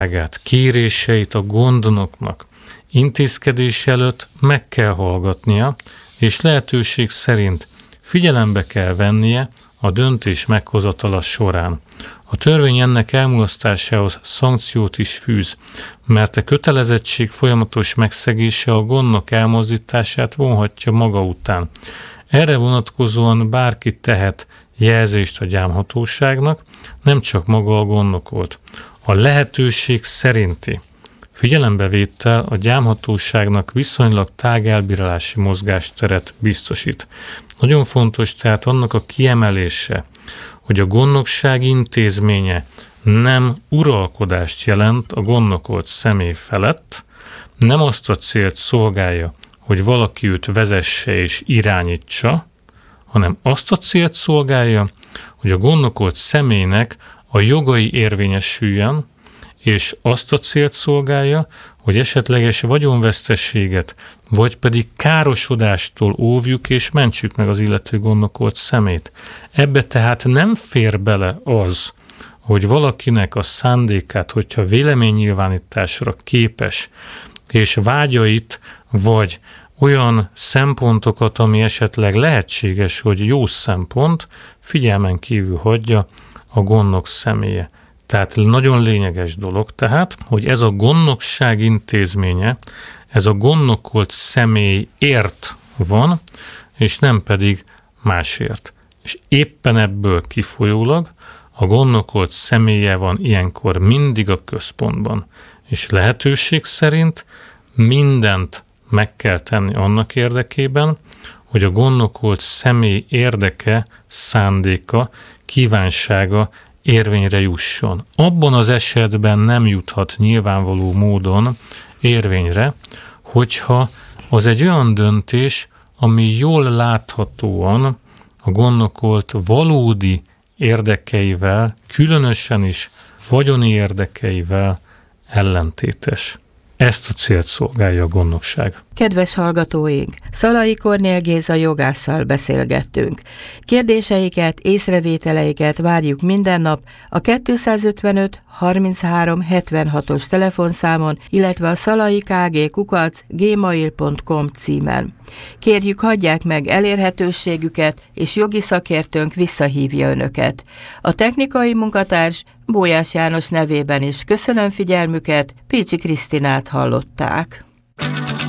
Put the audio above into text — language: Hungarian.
kéréseit a gondnoknak intézkedés előtt meg kell hallgatnia, és lehetőség szerint figyelembe kell vennie a döntés meghozatala során. A törvény ennek elmulasztásához szankciót is fűz, mert a kötelezettség folyamatos megszegése a gondnok elmozdítását vonhatja maga után. Erre vonatkozóan bárki tehet jelzést a gyámhatóságnak, nem csak maga a gondnokolt. A lehetőség szerinti figyelembevétel a gyámhatóságnak viszonylag tág elbírálási mozgásteret biztosít. Nagyon fontos tehát annak a kiemelése, hogy a gondnokság intézménye nem uralkodást jelent a gondnokolt személy felett, nem azt a célt szolgálja, hogy valaki őt vezesse és irányítsa, hanem azt a célt szolgálja, hogy a gondnokolt személynek a jogai érvényesüljön, és azt a célt szolgálja, hogy esetleges vagyonvesztességet, vagy pedig károsodástól óvjuk és mentsük meg az illető gondnokolt szemét. Ebbe tehát nem fér bele az, hogy valakinek a szándékát, hogyha véleménynyilvánításra képes, és vágyait, vagy olyan szempontokat, ami esetleg lehetséges, hogy jó szempont, figyelmen kívül hagyja a gondnok személye. Tehát nagyon lényeges dolog tehát, hogy ez a gondnokság intézménye, ez a gondnokolt személyért van, és nem pedig másért. És éppen ebből kifolyólag a gondnokolt személye van ilyenkor mindig a központban. És lehetőség szerint mindent meg kell tenni annak érdekében, hogy a gondnokolt személy érdeke, szándéka, kívánsága érvényre jusson. Abban az esetben nem juthat nyilvánvaló módon érvényre, hogyha az egy olyan döntés, ami jól láthatóan a gondnokolt valódi érdekeivel, különösen is vagyoni érdekeivel ellentétes. Ezt a célt szolgálja a gondnokság. Kedves hallgatóink, Szalai Kornél Géza jogásszal beszélgettünk. Kérdéseiket, észrevételeiket várjuk minden nap a 255 33 76-os telefonszámon, illetve a szalaikg@gmail.com címen. Kérjük, hagyják meg elérhetőségüket, és jogi szakértőnk visszahívja Önöket. A technikai munkatárs Bójás János nevében is köszönöm figyelmüket, Pécsi Krisztinát hallották.